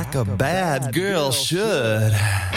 like a bad girl should.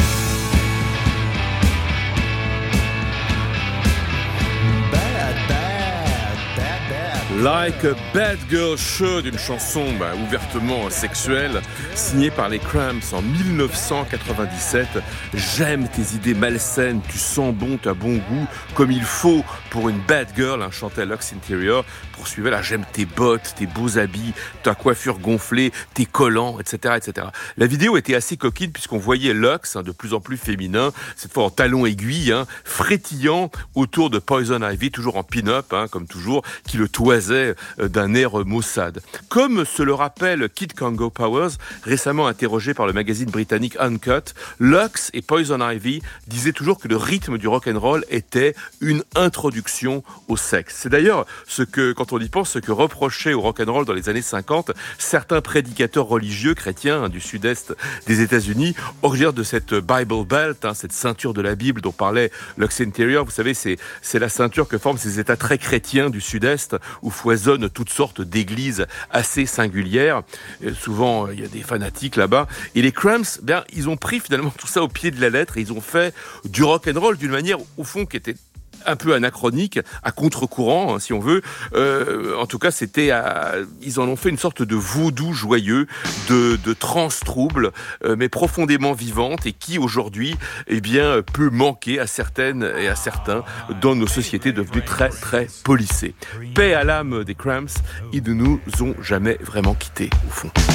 Like a Bad Girl Should, une chanson ouvertement sexuelle, signée par les Cramps en 1997. J'aime tes idées malsaines, tu sens bon, t'as bon goût, comme il faut pour une bad girl, chantait Lux Interior. Poursuivait là, j'aime tes bottes, tes beaux habits, ta coiffure gonflée, tes collants, etc., etc. La vidéo était assez coquine puisqu'on voyait Lux, de plus en plus féminin, cette fois en talons aiguilles, frétillant autour de Poison Ivy, toujours en pin-up, comme toujours, qui le toisait d'un air maussade. Comme se le rappelle Kid Congo Powers, récemment interrogé par le magazine britannique Uncut, Lux et Poison Ivy disaient toujours que le rythme du rock'n'roll était une introduction au sexe. C'est d'ailleurs quand on y pense, ce que reprochaient au rock'n'roll dans les années 50 certains prédicateurs religieux chrétiens du sud-est des États-Unis, originaires de cette Bible Belt, cette ceinture de la Bible dont parlait Lux Interior. Vous savez, c'est la ceinture que forment ces États très chrétiens du sud-est où foisonnent toutes sortes d'églises assez singulières. Et souvent, il y a des fanatiques là-bas. Et les Cramps, ils ont pris finalement tout ça au pied de la lettre et ils ont fait du rock'n'roll d'une manière, au fond, qui était un peu anachronique, à contre-courant, si on veut. En tout cas, ils en ont fait une sorte de vaudou joyeux, de trance trouble, mais profondément vivante et qui aujourd'hui, peut manquer à certaines et à certains dans nos sociétés devenues très, très policées. Paix à l'âme des Cramps, ils ne nous ont jamais vraiment quittés, au fond.